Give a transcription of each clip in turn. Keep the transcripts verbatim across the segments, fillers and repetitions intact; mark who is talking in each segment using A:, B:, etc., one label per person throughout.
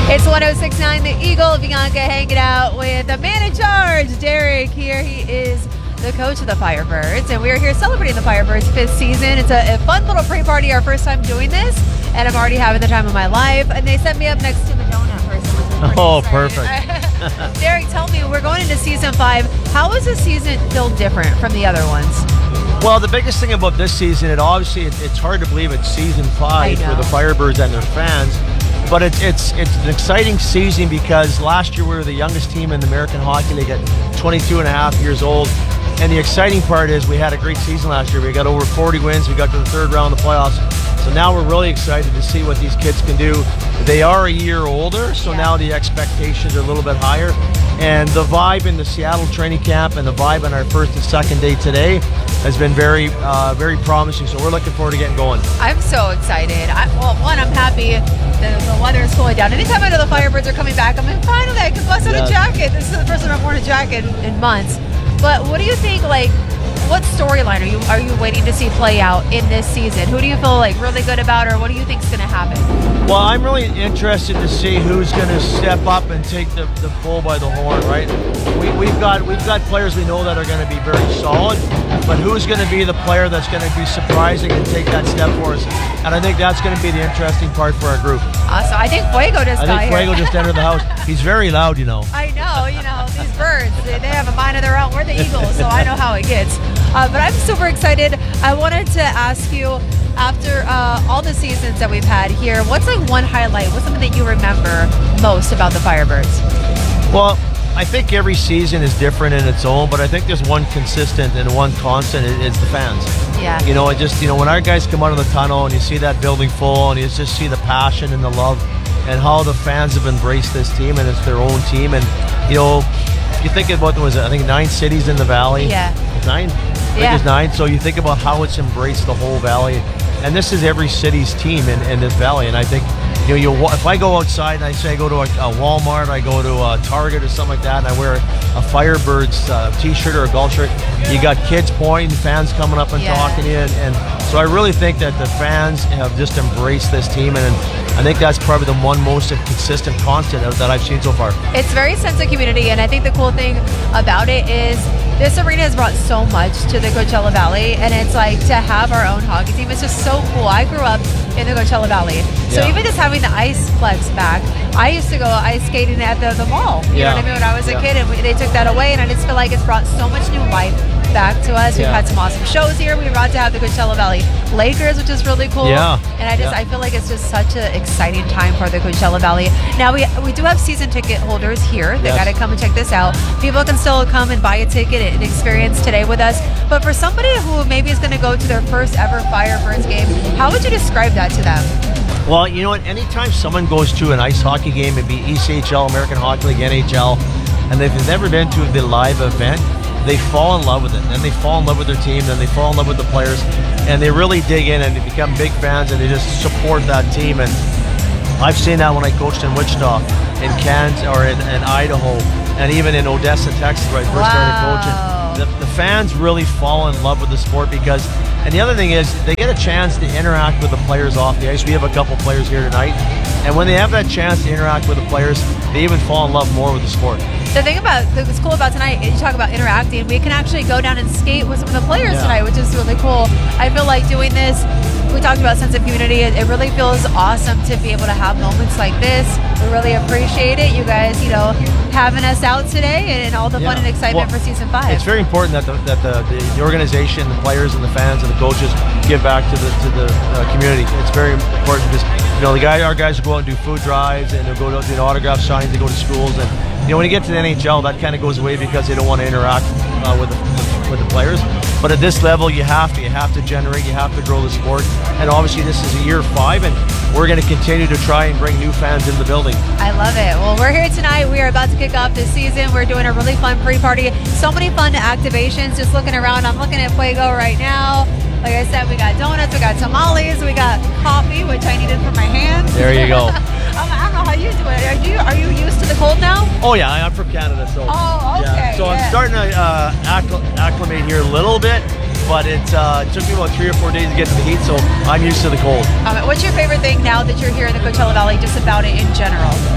A: It's one oh six point nine The Eagle. Bianca hanging out with the man in charge, Derek. Here he is, the coach of the Firebirds, and we're here celebrating the Firebirds' fifth season. It's a, a fun little pre-party, our first time doing this, and I'm already having the time of my life. And they set me up next to Madonna first.
B: Oh, perfect.
A: Derek, tell me, we're going into season five. How is this season feel different from the other ones?
B: Well, the biggest thing about this season, it obviously it, it's hard to believe it's season five for the Firebirds and their fans. But it's it's it's an exciting season because last year we were the youngest team in the American Hockey League at twenty-two and a half years old. And the exciting part is we had a great season last year. We got over forty wins. We got to the third round of the playoffs. So now we're really excited to see what these kids can do. They are a year older, so
A: yeah.
B: now the expectations are a little bit higher. And the vibe in the Seattle training camp and the vibe on our first and second day today has been very, uh, very promising. So we're looking forward to getting going.
A: I'm so excited. I, well, one, I'm happy the, the weather is cooling down. Anytime I know the Firebirds are coming back, I'm like, finally, I can bust out
B: yeah.
A: a jacket. This is the first time I've worn a jacket in, in months. But what do you think, like, what storyline are you are you waiting to see play out in this season? Who do you feel like really good about, or what do you think is going to happen?
B: Well, I'm really interested to see who's going to step up and take the, the bull by the horn, right? We, we've got we've got players we know that are going to be very solid, but who's going to be the player that's going to be surprising and take that step for us? And I think that's going to be the interesting part for our group.
A: Awesome. I think Fuego just
B: I
A: got
B: think Fuego
A: here.
B: just entered the house. He's very loud, you know.
A: I know, you know, these birds, they, they have a mind of their own. We're the Eagles, so I know how it gets. Uh, but I'm super excited. I wanted to ask you, after uh, all the seasons that we've had here, what's like one highlight? What's something that you remember most about the Firebirds?
B: Well, I think every season is different in its own, but I think there's one consistent and one constant is the fans.
A: Yeah.
B: You know, I just, you know, when our guys come out of the tunnel and you see that building full and you just see the passion and the love and how the fans have embraced this team and it's their own team. And, you know, if you think about, was it, I think nine cities in the valley.
A: Yeah.
B: Nine? I think
A: Yeah.
B: it's nine. So you think about how it's embraced the whole valley. And this is every city's team in, in this valley. And I think, you know, you if I go outside and I say I go to a, a Walmart, I go to a Target or something like that, and I wear a Firebirds uh, t-shirt or a golf shirt, you got kids pointing, fans coming up and
A: Yeah.
B: talking to you. And, and so I really think that the fans have just embraced this team. And, and I think that's probably the one most consistent constant that I've seen so far.
A: It's very sense of community, and I think the cool thing about it is this arena has brought so much to the Coachella Valley, and it's like to have our own hockey team. It's just so cool. I grew up in the Coachella Valley, so
B: Yeah.
A: even just having the ice flex back, I used to go ice skating at the, the mall. You
B: Yeah.
A: know what I mean? When I was a
B: Yeah.
A: kid, and we, they took that away, and I just feel like it's brought so much new life back to us. We've
B: Yeah.
A: had some awesome shows here. We're about to have the Coachella Valley Lakers, which is really cool.
B: Yeah.
A: And I just
B: Yeah.
A: I feel like it's just such an exciting time for the Coachella Valley. Now we we do have season ticket holders here. They
B: Yes.
A: got to come and check this out. People can still come and buy a ticket and experience today with us. But for somebody who maybe is going to go to their first ever Firebirds game, how would you describe that to them?
B: Well, you know what? Anytime someone goes to an ice hockey game, it'd be E C H L, American Hockey League, N H L, and they've never been to the live event, they fall in love with it. And they fall in love with their team, then they fall in love with the players, and they really dig in and they become big fans and they just support that team. And I've seen that when I coached in Wichita, in Kansas, or in, in Idaho, and even in Odessa, Texas, where I first
A: Wow.
B: started coaching. The, the fans really fall in love with the sport because, and the other thing is, they get a chance to interact with the players off the ice. We have a couple players here tonight, and when they have that chance to interact with the players, they even fall in love more with the sport.
A: The thing about what's cool about tonight is you talk about interacting. We can actually go down and skate with some of the players
B: Yeah.
A: tonight, which is really cool. I feel like doing this, we talked about sense of community. It, it really feels awesome to be able to have moments like this. We really appreciate it. You guys, you know, having us out today and, and all the fun
B: Yeah.
A: and excitement
B: Well,
A: for season five.
B: It's very important that the, that the, the, the organization, the players, and the fans and the coaches give back to the to the uh, community. It's very important because you know the guy, our guys will go out and do food drives and they'll go to do autograph signs. They go to schools, and you know when you get to the N H L, that kind of goes away because they don't want to interact uh, with the with the players. But at this level, you have to you have to generate, you have to grow the sport, and obviously this is a year five, and we're going to continue to try and bring new fans in the building.
A: I love it. Well, we're here tonight. We are about to kick off this season. We're doing a really fun pre-party. So many fun activations. Just looking around, I'm looking at Fuego right now. Like I said, we got donuts, we got tamales, we got coffee, which I needed for my hands.
B: There you go.
A: I don't know how you do it. Are you are you used to the cold now?
B: Oh yeah, I'm from Canada, so.
A: Oh, okay,
B: Yeah. So
A: yeah.
B: I'm starting to uh, accl- acclimate here a little bit, but it, uh, it took me about three or four days to get to the heat, so I'm used to the cold.
A: Um, what's your favorite thing now that you're here in the Coachella Valley, just about it in general?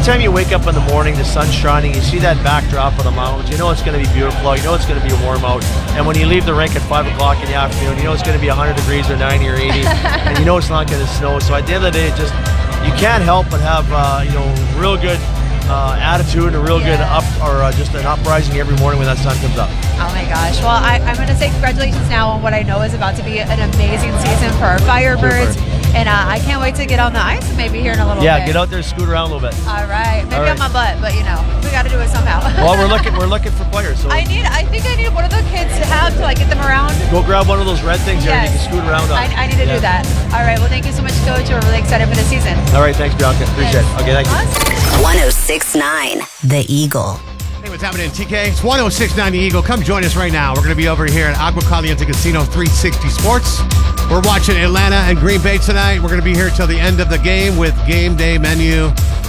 B: anytime you wake up in the morning, the sun's shining, you see that backdrop of the mountains, you know it's going to be beautiful, you know it's going to be warm out. And when you leave the rink at five o'clock in the afternoon, you know it's going to be one hundred degrees or ninety or eighty, and you know it's not going to snow. So at the end of the day, it just, you can't help but have, uh, you know, real good uh, attitude and a real
A: Yeah.
B: good up, or uh, just an uprising every morning when that sun comes up.
A: Oh my gosh. Well, I, I'm going to say congratulations now on what I know is about to be an amazing season for our Firebirds.
B: Super.
A: And uh, I can't wait to get on the ice maybe here in a little
B: Yeah,
A: bit.
B: get out there, scoot around a little bit.
A: All right. Maybe
B: All right.
A: on my butt, but you know, we got to do it somehow.
B: Well, we're looking, we're looking for players. So
A: I need, I think I need one of the kids to have to like get them around.
B: go grab one of those red things there and you
A: Yes.
B: can scoot around on.
A: I, I need to
B: Yeah.
A: do that. All right. Well, thank you so much, Coach. We're really excited for the season.
B: All right, thanks, Bianca. Appreciate it. Okay, thank you.
A: Awesome.
C: one oh six point nine The Eagle.
D: Hey, what's happening, T K? It's one oh six point nine The Eagle. Come join us right now. We're going to be over here at Agua Caliente Casino three sixty Sports. We're watching Atlanta and Green Bay tonight. We're going to be here till the end of the game with game day menu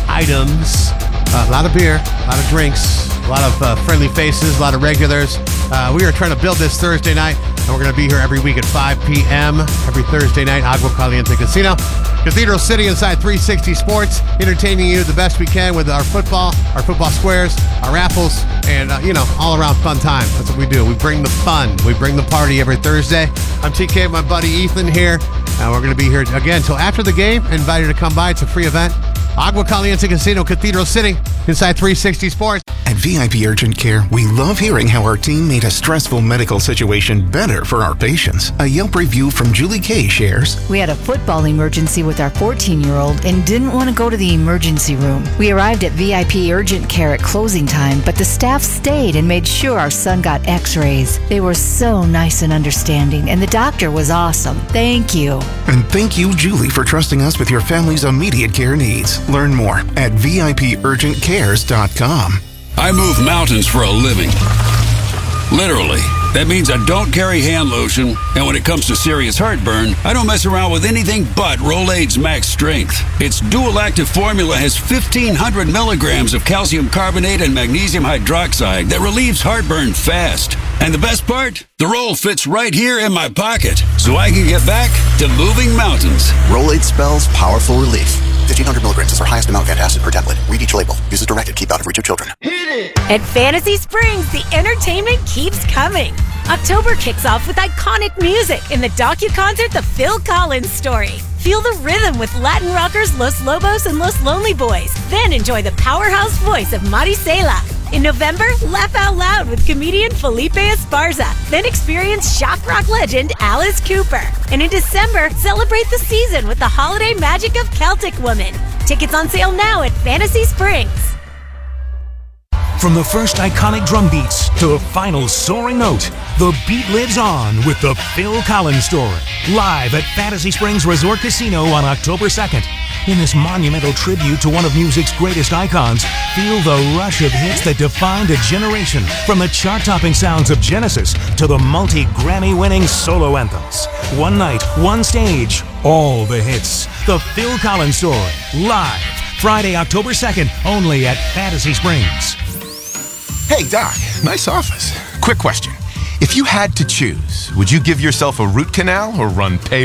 D: items. Uh, a lot of beer, a lot of drinks, a lot of uh, friendly faces, a lot of regulars. Uh, we are trying to build this Thursday night, and we're going to be here every week at five p.m. every Thursday night, Agua Caliente Casino. Cathedral City inside three sixty Sports, entertaining you the best we can with our football, our football squares, our raffles, and, uh, you know, all around fun time. That's what we do. We bring the fun. We bring the party every Thursday. I'm T K, my buddy Ethan here, and we're going to be here again till after the game. Invite you to come by. It's a free event. Agua Caliente Casino, Cathedral City, inside three sixty Sports.
E: At V I P Urgent Care, we love hearing how our team made a stressful medical situation better for our patients. A Yelp review from Julie Kay shares,
F: We had a football emergency with our fourteen-year-old and didn't want to go to the emergency room. We arrived at V I P Urgent Care at closing time, but the staff stayed and made sure our son got x-rays. They were so nice and understanding, and the doctor was awesome. Thank you.
E: and thank you, Julie, for trusting us with your family's immediate care needs. Learn more at V I P urgent cares dot com.
G: I move mountains for a living. Literally. That means I don't carry hand lotion, and when it comes to serious heartburn, I don't mess around with anything but Rolaids Max Strength. Its dual active formula has fifteen hundred milligrams of calcium carbonate and magnesium hydroxide that relieves heartburn fast. And the best part? The roll fits right here in my pocket, so I can get back to moving mountains.
H: Rolaids spells powerful relief. fifteen hundred milligrams is our highest amount of antacid per tablet. Read each label. Use as directed. Keep out of reach of children.
I: At Fantasy Springs, the entertainment keeps coming. October kicks off with iconic music in the docu-concert The Phil Collins Story. Feel the rhythm with Latin rockers Los Lobos and Los Lonely Boys. Then enjoy the powerhouse voice of Maricela. In November, laugh out loud with comedian Felipe Esparza. Then experience shock rock legend Alice Cooper. And in December, celebrate the season with the holiday magic of Celtic Woman. Tickets on sale now at Fantasy Springs.
J: From the first iconic drum beats to the final soaring note, the beat lives on with the Phil Collins Story, live at Fantasy Springs Resort Casino on October second. In this monumental tribute to one of music's greatest icons, feel the rush of hits that defined a generation, from the chart-topping sounds of Genesis to the multi-Grammy-winning solo anthems. One night, one stage, all the hits. The Phil Collins Story, live, Friday, October second, only at Fantasy Springs.
K: Hey, Doc, nice office. Quick question. If you had to choose, would you give yourself a root canal or run pay